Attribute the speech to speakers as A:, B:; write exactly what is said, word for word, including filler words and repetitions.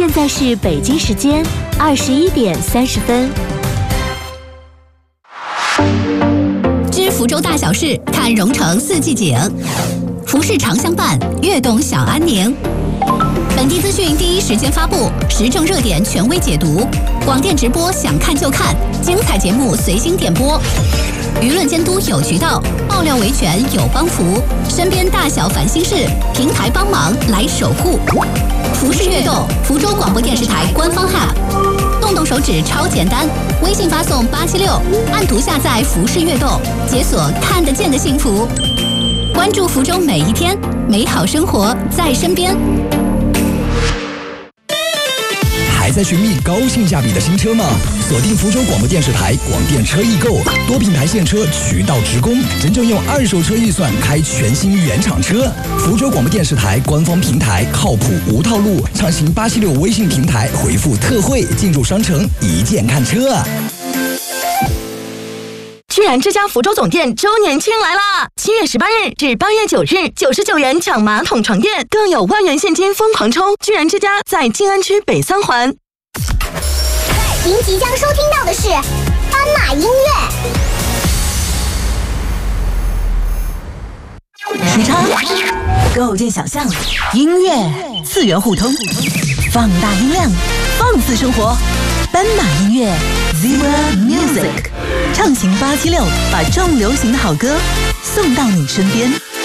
A: 现在是北京时间二十一点三十分。
B: 知福州大小事，看蓉城四季景。服饰常相伴，悦动小安宁。本地资讯第一时间发布，时政热点权威解读，广电直播想看就看，精彩节目随心点播。舆论监督有渠道，爆料维权有帮扶，身边大小烦心事，平台帮忙来守护。服饰悦动，福州广播电视台官方 App， 动动手指超简单，微信发送八七六，按图下载服饰悦动，解锁看得见的幸福。关注福州每一天，美好生活在身边。
C: 还在寻觅高性价比的新车吗？锁定福州广播电视台广电车易购，多品牌现车渠道直供，真正用二手车预算开全新原厂车。福州广播电视台官方平台靠谱无套路，畅行八七六微信平台回复特惠进入商城一键看车。
D: 居然之家福州总店周年庆来啦！七月十八日至八月九日，九十九元抢马桶床垫，更有万元现金疯狂抽！居然之家在静安区北三环。
E: 您即将收听到的是斑马音
F: 乐。时差构建想象，音乐次元互通，放大音量，放肆生活。斑马音乐 Zebra Music， 畅行八七六，把重流行的好歌送到你身边。